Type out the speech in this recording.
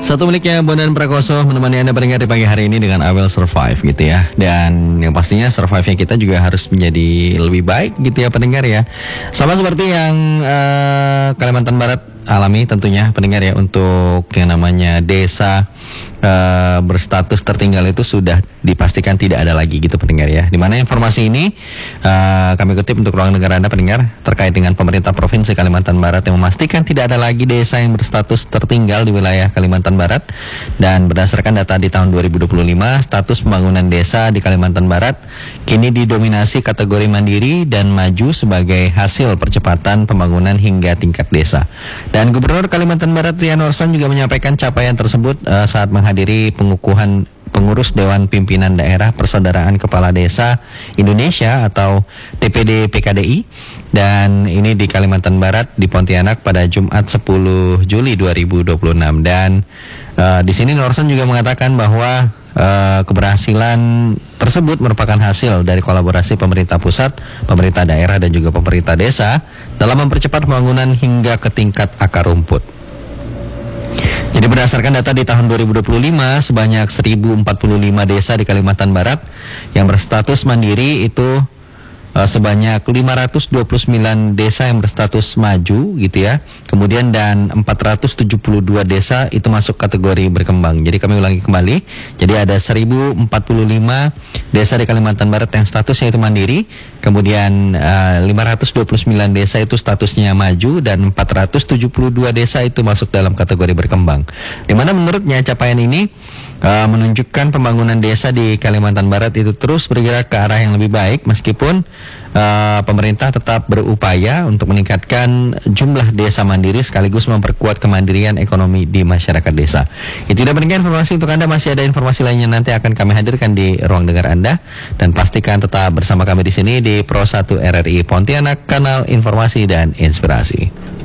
Satu miliknya Bondan Prakoso menemani Anda pendengar di pagi hari ini dengan I Will Survive gitu ya. Dan yang pastinya survive-nya kita juga harus menjadi lebih baik gitu ya pendengar ya. Sama seperti yang Kalimantan Barat alami tentunya pendengar ya, untuk yang namanya desa berstatus tertinggal itu sudah dipastikan tidak ada lagi gitu pendengar ya. Dimana informasi ini kami kutip untuk ruang dengar Anda pendengar terkait dengan pemerintah Provinsi Kalimantan Barat yang memastikan tidak ada lagi desa yang berstatus tertinggal di wilayah Kalimantan Barat. Dan berdasarkan data di tahun 2025, status pembangunan desa di Kalimantan Barat kini didominasi kategori mandiri dan maju sebagai hasil percepatan pembangunan hingga tingkat desa. Dan Gubernur Kalimantan Barat Rian Orsan juga menyampaikan capaian tersebut saat menghadiri pengukuhan pengurus Dewan Pimpinan Daerah Persaudaraan Kepala Desa Indonesia atau DPD PKDI, dan ini di Kalimantan Barat di Pontianak pada Jumat 10 Juli 2026. Dan di sini Norsan juga mengatakan bahwa keberhasilan tersebut merupakan hasil dari kolaborasi pemerintah pusat, pemerintah daerah dan juga pemerintah desa dalam mempercepat pembangunan hingga ke tingkat akar rumput. Jadi berdasarkan data di tahun 2025, sebanyak 1045 desa di Kalimantan Barat yang berstatus mandiri itu sebanyak 529 desa yang berstatus maju gitu ya. Kemudian dan 472 desa itu masuk kategori berkembang. Jadi kami ulangi kembali. Jadi ada 1045 desa di Kalimantan Barat yang statusnya itu mandiri. Kemudian 529 desa itu statusnya maju dan 472 desa itu masuk dalam kategori berkembang. Di mana menurutnya capaian ini menunjukkan pembangunan desa di Kalimantan Barat itu terus bergerak ke arah yang lebih baik, meskipun pemerintah tetap berupaya untuk meningkatkan jumlah desa mandiri sekaligus memperkuat kemandirian ekonomi di masyarakat desa. Itu sudah pendengar informasi untuk Anda. Masih ada informasi lainnya nanti akan kami hadirkan di ruang dengar Anda, dan pastikan tetap bersama kami di sini di Pro 1 RRI Pontianak, kanal informasi dan inspirasi.